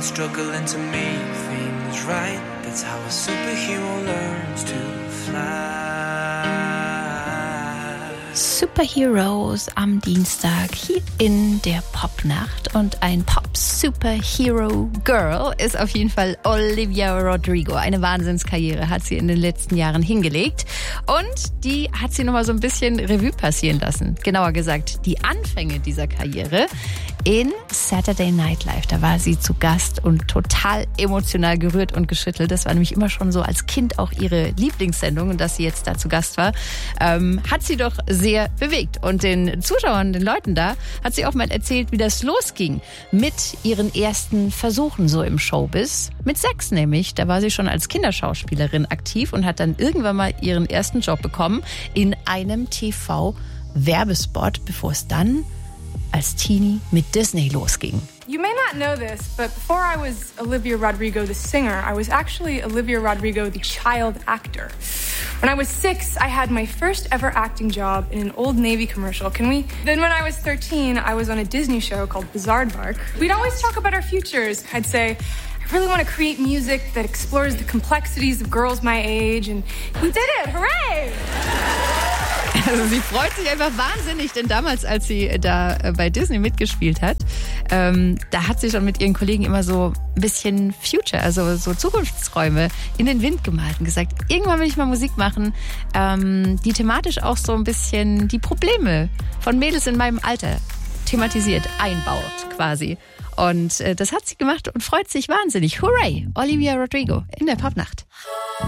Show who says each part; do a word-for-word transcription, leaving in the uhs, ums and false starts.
Speaker 1: struggling to make things right. That's how a superhero learns to fly.
Speaker 2: Superheroes am Dienstag hier in der Popnacht und ein Pop-Superhero-Girl ist auf jeden Fall Olivia Rodrigo. Eine Wahnsinnskarriere hat sie in den letzten Jahren hingelegt und die hat sie nochmal so ein bisschen Revue passieren lassen. Genauer gesagt, die Anfänge dieser Karriere in Saturday Night Live. Da war sie zu Gast und total emotional gerührt und geschüttelt. Das war nämlich immer schon so als Kind auch ihre Lieblingssendung und dass sie jetzt da zu Gast war, ähm, hat sie doch sehr bewegt. Und den Zuschauern, den Leuten da, hat sie auch mal erzählt, wie das losging mit ihren ersten Versuchen so im Showbiz. Mit sechs nämlich, da war sie schon als Kinderschauspielerin aktiv und hat dann irgendwann mal ihren ersten Job bekommen in einem T V-Werbespot, bevor es dann als Teenie mit Disney losging.
Speaker 3: You may not know this, but before I was Olivia Rodrigo, the singer, I was actually Olivia Rodrigo, the child actor. When I was six, I had my first ever acting job in an Old Navy commercial. Can we? Then when I was thirteen, I was on a Disney show called Bizaardvark. We'd always talk about our futures. I'd say, I really want to create music that explores the complexities of girls my age, and we did it! Hooray!
Speaker 2: Also sie freut sich einfach wahnsinnig, denn damals, als sie da bei Disney mitgespielt hat, ähm, da hat sie schon mit ihren Kollegen immer so ein bisschen Future, also so Zukunftsträume in den Wind gemalt und gesagt, irgendwann will ich mal Musik machen, ähm, die thematisch auch so ein bisschen die Probleme von Mädels in meinem Alter thematisiert, einbaut quasi. Und äh, das hat sie gemacht und freut sich wahnsinnig. Hooray! Olivia Rodrigo in der Popnacht.